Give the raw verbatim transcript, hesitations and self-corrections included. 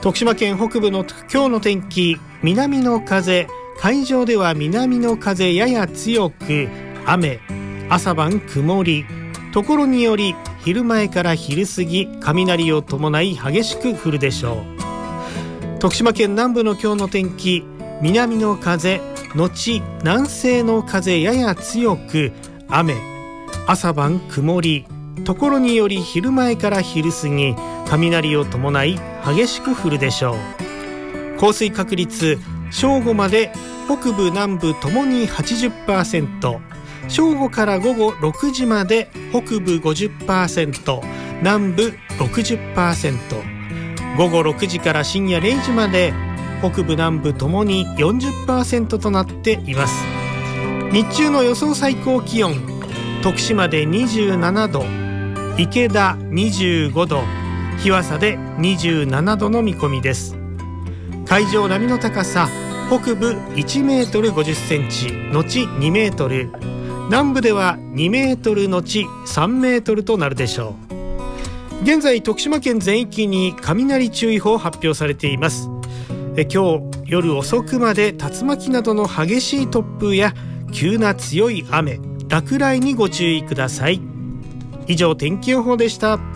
徳島県北部の今日の天気、南の風、海上では南の風やや強く雨、朝晩曇り、ところにより昼前から昼過ぎ雷を伴い激しく降るでしょう。徳島県南部の今日の天気、南の風後南西の風やや強く雨、朝晩曇り、ところにより昼前から昼過ぎ雷を伴い激しく降るでしょう。降水確率、正午まで北部南部ともに はちじゅっパーセント、 正午から午後ろくじまで北部 ごじゅっパーセント、 南部 ろくじゅっパーセント、 午後ろくじから深夜れいじまで北部南部ともに よんじゅっパーセント となっています。日中の予想最高気温、徳島でにじゅうななど、池田にじゅうごど、日和佐でにじゅうななどの見込みです。海上波の高さ、北部いちメートルごじゅっセンチ後にメートル、南部ではにメートル後さんメートルとなるでしょう。現在徳島県全域に雷注意報発表されています。え今日夜遅くまで竜巻などの激しい突風や急な強い雨、落雷にご注意ください。以上、天気予報でした。